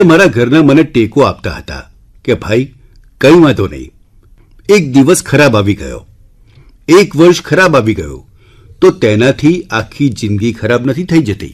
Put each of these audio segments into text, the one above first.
મારા ઘરના મને ટેકો આપતા હતા કે ભાઈ કંઈ વાંધો નહીં, એક દિવસ ખરાબ આવી ગયો, એક વર્ષ ખરાબ આવી ગયું તો તેનાથી આખી જિંદગી ખરાબ નથી થઈ જતી.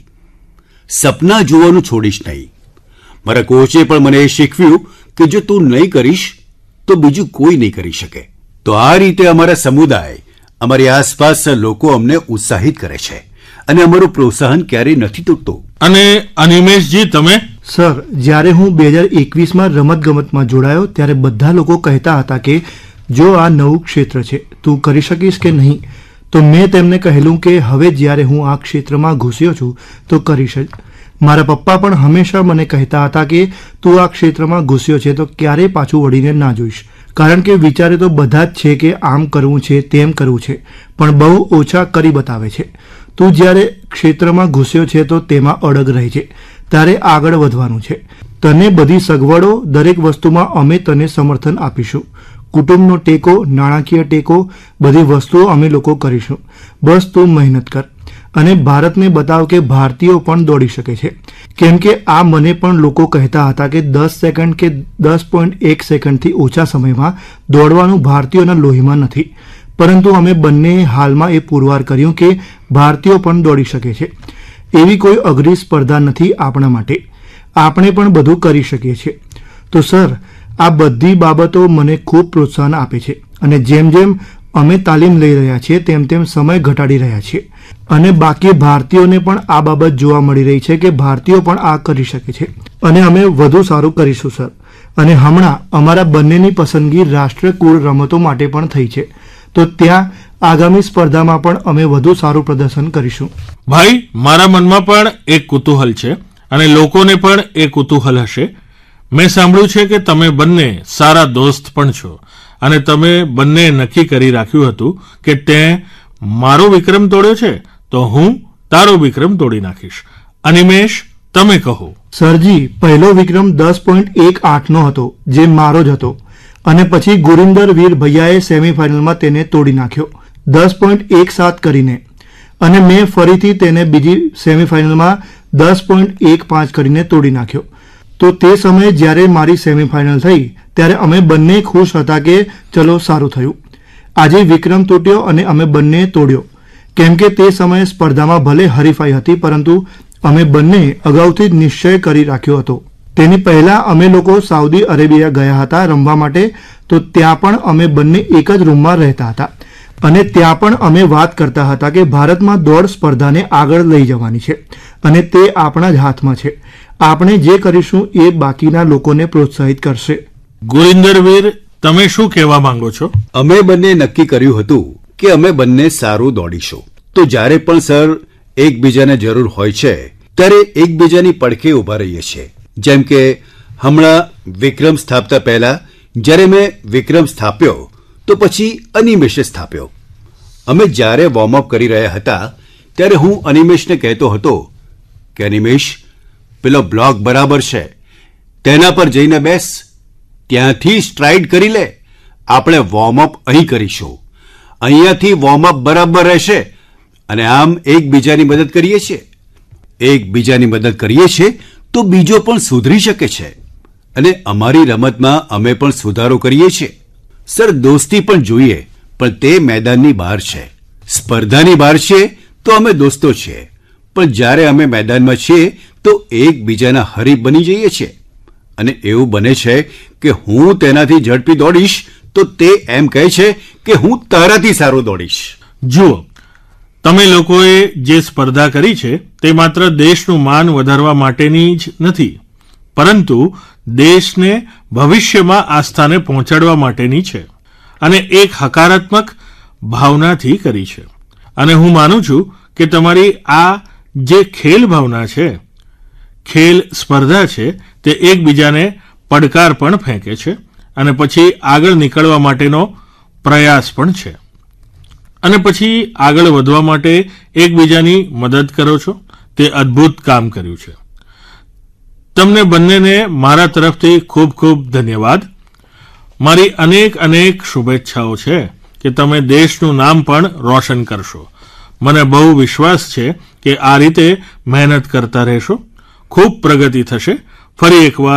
સપના જોવાનું છોડીશ નહીં. મારા કોચે પણ મને એ શીખવ્યું કે જો તું નહીં કરીશ તો બીજું કોઈ નહીં કરી શકે. તો આ રીતે અમારા સમુદાય, અમારી આસપાસના લોકો અમને ઉત્સાહિત કરે છે અને અમારું પ્રોત્સાહન ક્યારેય નથી તૂટતું. અને અનિમેશજી તમે? સર, જ્યારે હું 2021માં રમતગમતમાં જોડાયો ત્યારે બધા લોકો કહેતા હતા કે જો આ નવું ક્ષેત્ર છે, તું કરી શકીશ કે નહીં? તો મેં તેમને કહેલું કે હવે જ્યારે હું આ ક્ષેત્રમાં ઘૂસ્યો છું તો કરીશ જ. મારા પપ્પા પણ હંમેશા મને કહેતા હતા કે તું આ ક્ષેત્રમાં ઘૂસ્યો છે તો ક્યારેય પાછું વળીને ના જોઈશ, કારણ કે વિચારે તો બધા જ છે કે આમ કરવું છે તેમ કરવું છે, પણ બહુ ઓછા કરી બતાવે છે. તું જ્યારે ક્ષેત્રમાં ઘૂસ્યો છે તો તેમાં અડગ રહે છે, તારે આગળ વધવાનું છે. તને બધી સગવડો, દરેક વસ્તુમાં અમે તને સમર્થન આપીશું. કુટુંબનો ટેકો, નાણાકીય ટેકો, બધી વસ્તુઓ અમે લોકો કરીશું. બસ તું મહેનત કર અને ભારતને બતાવ કે ભારતીયો પણ દોડી શકે છે. કેમ કે આ મને પણ લોકો કહેતા હતા કે 10 સેકન્ડ કે 10.1 સેકન્ડથી ઓછા સમયમાં દોડવાનું ભારતીયોના લોહીમાં નથી, પરંતુ અમે બંને હાલમાં એ પુરવાર કર્યું કે ભારતીયો પણ દોડી શકે છે. એવી કોઈ અઘરી સ્પર્ધા નથી આપણા માટે, આપણે પણ બધું કરી શકીએ છીએ. તો સર, આ બધી બાબતો મને ખૂબ પ્રોત્સાહન આપે છે અને જેમ જેમ અમે તાલીમ લઈ રહ્યા છીએ તેમ તેમ સમય ઘટાડી રહ્યા છીએ અને બાકી ભારતીયોને પણ આ બાબત જોવા મળી રહી છે કે ભારતીયો પણ આ કરી શકે છે અને અમે વધુ સારું કરીશું સર. અને હમણાં અમારા બંનેની પસંદગી રાષ્ટ્રકુળ રમતો માટે પણ થઈ છે, તો ત્યાં આગામી સ્પર્ધામાં પણ અમે વધુ સારું પ્રદર્શન કરીશું. ભાઈ, મારા મનમાં પણ એક કુતૂહલ છે અને લોકોને પણ એ કુતૂહલ હશે. મેં સાંભળ્યું છે કે તમે બંને સારા દોસ્ત પણ છો અને તમે બંને નક્કી કરી રાખ્યું હતું કે તે મારો વિક્રમ તોડ્યો છે તો હું તારો વિક્રમ તોડી નાખીશ. અનિમેશ, તમે કહો. સરજી, પહેલો વિક્રમ 10.18નો હતો જે મારો જ હતો અને પછી ગુરિંદર વીર ભૈયાએ સેમીફાઇનલમાં તેને તોડી નાખ્યો 10.17 કરીને, અને મેં ફરીથી તેને બીજી સેમીફાઇનલમાં 10.15 કરીને તોડી નાખ્યો. તો તે સમયે જ્યારે મારી સેમીફાઇનલ થઈ ત્યારે અમે બંને ખુશ હતા કે ચલો સારું થયું, આજે વિક્રમ તૂટ્યો અને અમે બંને તોડ્યો. કેમ કે તે સમયે સ્પર્ધામાં ભલે હરીફાઈ હતી પરંતુ અમે બંને અગાઉથી જ નિશ્ચય કરી રાખ્યો હતો. તેની પહેલા અમે લોકો સાઉદી અરેબિયા ગયા હતા રમવા માટે, તો ત્યાં પણ અમે બંને એક જ રૂમમાં રહેતા હતા અને ત્યાં પણ અમે વાત કરતા હતા કે ભારતમાં દોડ સ્પર્ધાને આગળ લઈ જવાની છે અને તે આપણા જ હાથમાં છે. આપણે જે કરીશું એ બાકીના લોકોને પ્રોત્સાહિત કરશે. ગુરિંદરવીર, તમે શું કહેવા માંગો છો? અમે બંને નક્કી કર્યું હતું કે અમે બંને સારું દોડીશું. તો જ્યારે પણ સર એકબીજાને જરૂર હોય છે ત્યારે એકબીજાની પડખે ઊભા રહીએ છીએ. જેમ કે હમણાં વિક્રમ સ્થાપતા પહેલા જ્યારે મેં વિક્રમ સ્થાપ્યો તો પછી અનિમેશે સ્થાપ્યો. અમે જ્યારે વોર્મઅપ કરી રહ્યા હતા ત્યારે હું અનિમેશને કહેતો હતો કે અનિમેશ, પેલો બ્લોક બરાબર છે, તેના પર જઈને બેસ, ત્યાંથી સ્ટ્રાઇડ કરી લે. આપણે વોર્મઅપ અહીં કરીશું, અહીંયાથી વોર્મઅપ બરાબર રહેશે અને આમ એકબીજાની મદદ કરીએ છીએ. એકબીજાની મદદ કરીએ છીએ તો બીજો પણ સુધરી શકે છે અને અમારી રમતમાં અમે પણ સુધારો કરીએ છીએ. સર, દોસ્તી પણ જોઈએ, પણ તે મેદાનની બહાર છે. સ્પર્ધાની બહાર છે તો અમે દોસ્તો છીએ, પણ જ્યારે અમે મેદાનમાં છીએ તો એકબીજાના હરીફ બની જઈએ છીએ અને એવું બને છે કે હું તેનાથી ઝડપી દોડીશ તો તે એમ કહે છે કે હું તારાથી સારું દોડીશ. જુઓ, તમે લોકોએ જે સ્પર્ધા કરી છે તે માત્ર દેશનું માન વધારવા માટેની જ નથી, પરંતુ દેશને ભવિષ્યમાં આ સ્થાને પહોંચાડવા માટેની છે અને એક હકારાત્મક ભાવનાથી કરી છે. અને હું માનું છું કે તમારી આ જે ખેલ ભાવના છે, ખેલ સ્પર્ધા છે, તે એકબીજાને પડકાર પણ ફેંકે છે અને પછી આગળ નીકળવા માટેનો પ્રયાસ પણ છે અને પછી આગળ વધવા માટે એકબીજાની મદદ કરો છો. તે અદ્ભુત કામ કર્યું છે. તમને બંનેને મારા તરફથી ખૂબ ખૂબ ધન્યવાદ. મારી અનેક અનેક શુભેચ્છાઓ છે કે તમે દેશનું નામ પણ રોશન કરશો. મને બહુ વિશ્વાસ છે કે આ રીતે મહેનત કરતા રહેશો, ખૂબ પ્રગતિ થશે. ફરી એકવાર